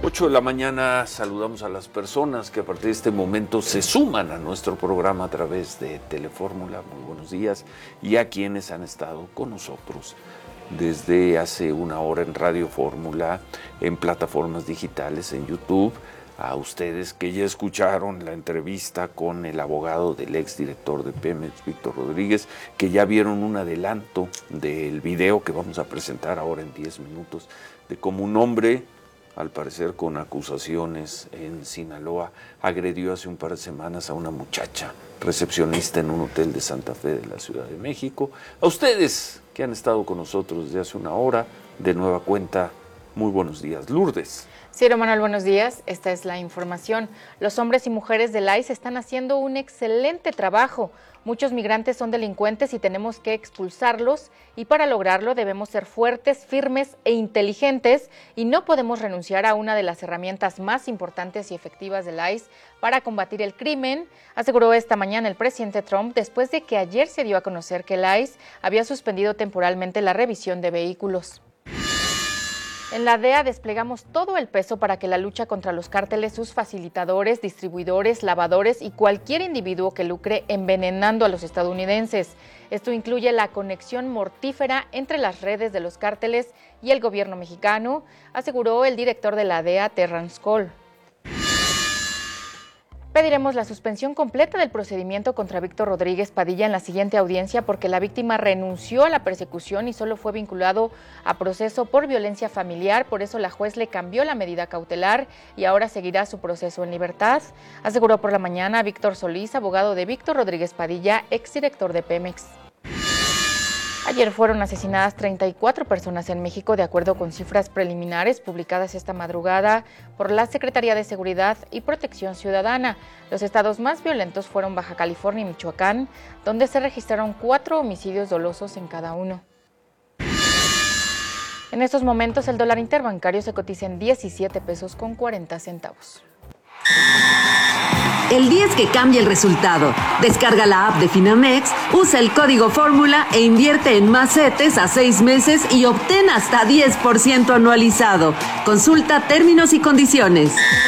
8 de la mañana, saludamos a las personas que a partir de este momento se suman a nuestro programa a través de Telefórmula. Muy buenos días. Y a quienes han estado con nosotros desde hace una hora en Radio Fórmula, en plataformas digitales, en YouTube. A ustedes que ya escucharon la entrevista con el abogado del exdirector de Pemex, Víctor Rodríguez, que ya vieron un adelanto del video que vamos a presentar ahora en 10 minutos, de cómo un hombre, al parecer con acusaciones en Sinaloa, agredió hace un par de semanas a una muchacha recepcionista en un hotel de Santa Fe de la Ciudad de México. A ustedes que han estado con nosotros desde hace una hora, de nueva cuenta, muy buenos días. Lourdes. Ciro Manuel, buenos días. Esta es la información. Los hombres y mujeres del ICE están haciendo un excelente trabajo. Muchos migrantes son delincuentes y tenemos que expulsarlos, y para lograrlo debemos ser fuertes, firmes e inteligentes, y no podemos renunciar a una de las herramientas más importantes y efectivas del ICE para combatir el crimen, aseguró esta mañana el presidente Trump, después de que ayer se dio a conocer que el ICE había suspendido temporalmente la revisión de vehículos. En la DEA desplegamos todo el peso para que la lucha contra los cárteles, sus facilitadores, distribuidores, lavadores y cualquier individuo que lucre envenenando a los estadounidenses. Esto incluye la conexión mortífera entre las redes de los cárteles y el gobierno mexicano, aseguró el director de la DEA, Terrence Cole. Pediremos la suspensión completa del procedimiento contra Víctor Rodríguez Padilla en la siguiente audiencia porque la víctima renunció a la persecución y solo fue vinculado a proceso por violencia familiar. Por eso la juez le cambió la medida cautelar y ahora seguirá su proceso en libertad, aseguró por la mañana Víctor Solís, abogado de Víctor Rodríguez Padilla, exdirector de Pemex. Ayer fueron asesinadas 34 personas en México, de acuerdo con cifras preliminares publicadas esta madrugada por la Secretaría de Seguridad y Protección Ciudadana. Los estados más violentos fueron Baja California y Michoacán, donde se registraron 4 homicidios dolosos en cada uno. En estos momentos el dólar interbancario se cotiza en 17 pesos con 40 centavos. El 10 que cambia el resultado. Descarga la app de Finamex, usa el código Fórmula e invierte en más CETES a 6 meses y obtén hasta 10% anualizado. Consulta términos y condiciones.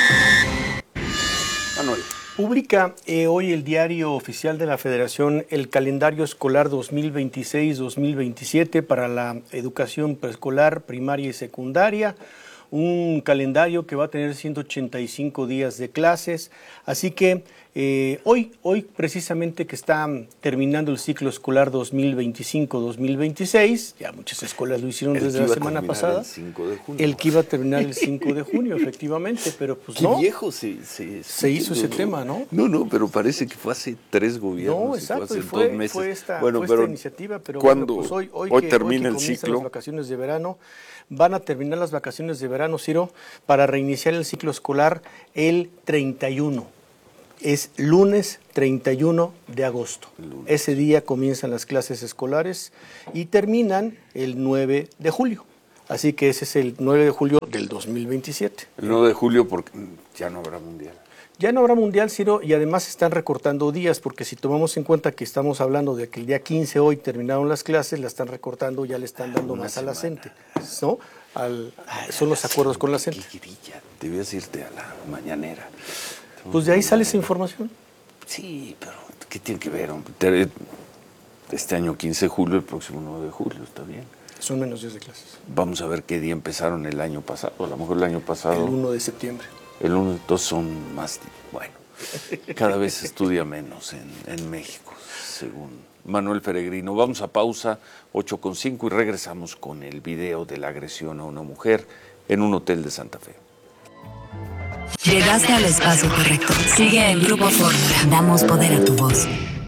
Manuel. Publica hoy el Diario Oficial de la Federación el calendario escolar 2026-2027 para la educación preescolar, primaria y secundaria. Un calendario que va a tener 185 días de clases, así que hoy precisamente que está terminando el ciclo escolar 2025-2026, ya muchas escuelas lo hicieron desde la semana pasada, el que iba a terminar el 5 de junio, efectivamente, pero pues qué no. Viejo se hizo ese tema, ¿no? No, pero parece que fue hace 3 gobiernos. No, exacto, y fue hace 2 meses. Fue esta iniciativa, pero cuando bueno, pues hoy termina el ciclo, las vacaciones de verano. Van a terminar las vacaciones de verano, Ciro, para reiniciar el ciclo escolar el 31. Es lunes 31 de agosto. Ese día comienzan las clases escolares y terminan el 9 de julio. Así que ese es el 9 de julio del 2027. El 9 de julio porque ya no habrá mundial. Ya no habrá mundial, Ciro, y además están recortando días, porque si tomamos en cuenta que estamos hablando de que el día 15 hoy terminaron las clases, la están recortando, ya le están dando más a la CENTE, ¿no? Son los acuerdos con la CENTE. Debías irte a la mañanera. Pues de ahí sale esa información. Sí, pero ¿qué tiene que ver, hombre? Este año 15 de julio, el próximo 9 de julio, está bien. Son menos días de clases. Vamos a ver qué día empezaron el año pasado, a lo mejor el año pasado. El 1 de septiembre. El 1 y 2 son más, bueno, cada vez se estudia menos en México, según Manuel Peregrino. Vamos a pausa, 8:05, y regresamos con el video de la agresión a una mujer en un hotel de Santa Fe. Llegaste al espacio correcto. Sigue en Grupo Fórmula. Damos poder a tu voz.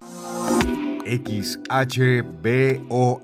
XHBON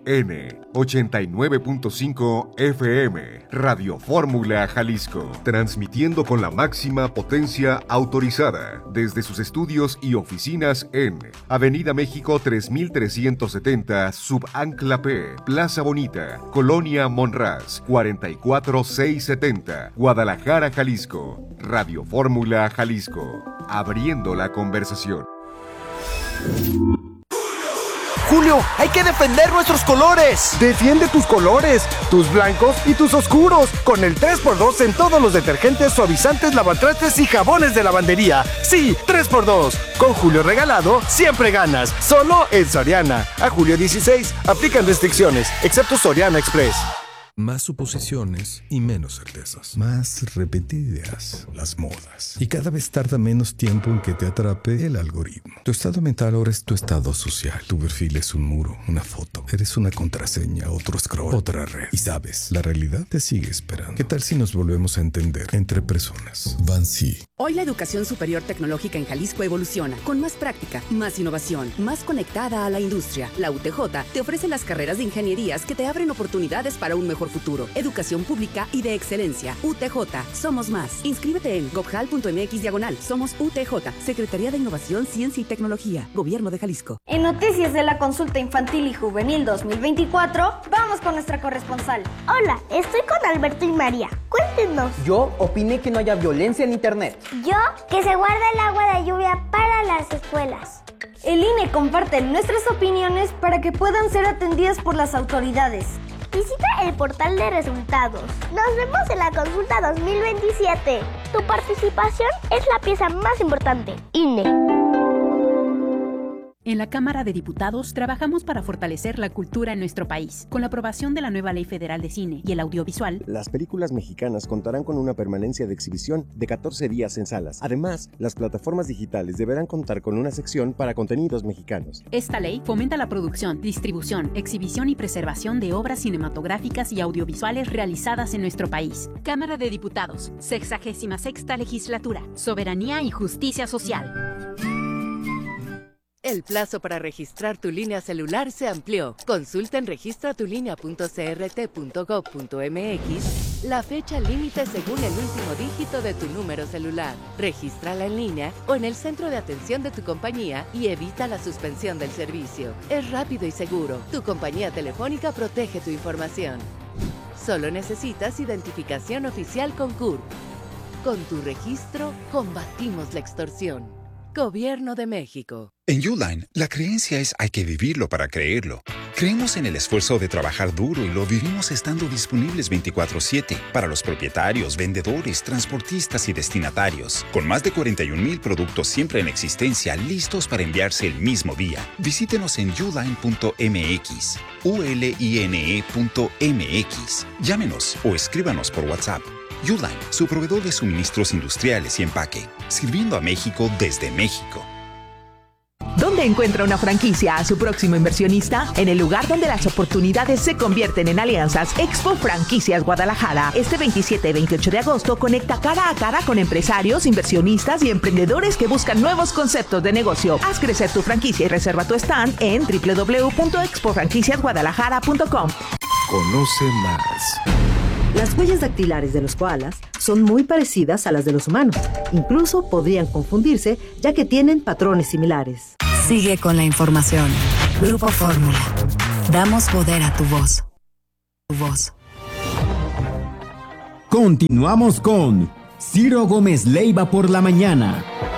89.5 FM, Radio Fórmula Jalisco, transmitiendo con la máxima potencia autorizada desde sus estudios y oficinas en Avenida México 3370, Subancla P, Plaza Bonita, Colonia Monraz, 44670, Guadalajara, Jalisco. Radio Fórmula Jalisco, abriendo la conversación. Julio, hay que defender nuestros colores. Defiende tus colores, tus blancos y tus oscuros, con el 3x2 en todos los detergentes, suavizantes, lavatrastes y jabones de lavandería. Sí, 3x2. Con Julio regalado, siempre ganas. Solo en Soriana. A julio 16, aplican restricciones, excepto Soriana Express. Más suposiciones y menos certezas. Más repetidas las modas. Y cada vez tarda menos tiempo en que te atrape el algoritmo. Tu estado mental ahora es tu estado social. Tu perfil es un muro, una foto. Eres una contraseña, otro scroll, otra red. Y sabes, la realidad te sigue esperando. ¿Qué tal si nos volvemos a entender entre personas? Bansi. Hoy la educación superior tecnológica en Jalisco evoluciona, con más práctica, más innovación, más conectada a la industria. La UTJ te ofrece las carreras de ingenierías que te abren oportunidades para un mejor futuro. Educación pública y de excelencia. UTJ. Somos más. Inscríbete en gobjal.mx/. Somos UTJ. Secretaría de Innovación, Ciencia y Tecnología. Gobierno de Jalisco. En noticias de la consulta infantil y juvenil 2024, vamos con nuestra corresponsal. Hola, estoy con Alberto y María. Cuéntenos. Yo opiné que no haya violencia en internet. Yo, que se guarde el agua de lluvia para las escuelas. El INE comparte nuestras opiniones para que puedan ser atendidas por las autoridades. Visita el portal de resultados. Nos vemos en la consulta 2027. Tu participación es la pieza más importante. INE. En la Cámara de Diputados trabajamos para fortalecer la cultura en nuestro país. Con la aprobación de la nueva Ley Federal de Cine y el Audiovisual, las películas mexicanas contarán con una permanencia de exhibición de 14 días en salas. Además, las plataformas digitales deberán contar con una sección para contenidos mexicanos. Esta ley fomenta la producción, distribución, exhibición y preservación de obras cinematográficas y audiovisuales realizadas en nuestro país. Cámara de Diputados, 66ª Legislatura. Soberanía y Justicia Social. El plazo para registrar tu línea celular se amplió. Consulta en registratulinea.crt.gov.mx la fecha límite según el último dígito de tu número celular. Regístrala en línea o en el centro de atención de tu compañía y evita la suspensión del servicio. Es rápido y seguro. Tu compañía telefónica protege tu información. Solo necesitas identificación oficial con CURP. Con tu registro, combatimos la extorsión. Gobierno de México. En Uline, la creencia es hay que vivirlo para creerlo. Creemos en el esfuerzo de trabajar duro y lo vivimos estando disponibles 24/7 para los propietarios, vendedores, transportistas y destinatarios. Con más de 41,000 productos siempre en existencia listos para enviarse el mismo día. Visítenos en uline.mx, uline.mx. Llámenos o escríbanos por WhatsApp. Uline, su proveedor de suministros industriales y empaque, sirviendo a México desde México. ¿Dónde encuentra una franquicia a su próximo inversionista? En el lugar donde las oportunidades se convierten en alianzas. Expo Franquicias Guadalajara. Este 27 y 28 de agosto conecta cara a cara con empresarios, inversionistas y emprendedores que buscan nuevos conceptos de negocio. Haz crecer tu franquicia y reserva tu stand en www.expofranquiciasguadalajara.com. Conoce más. Las huellas dactilares de los koalas son muy parecidas a las de los humanos. Incluso podrían confundirse, ya que tienen patrones similares. Sigue con la información. Grupo Fórmula. Damos poder a tu voz. Tu voz. Continuamos con Ciro Gómez Leiva por la mañana.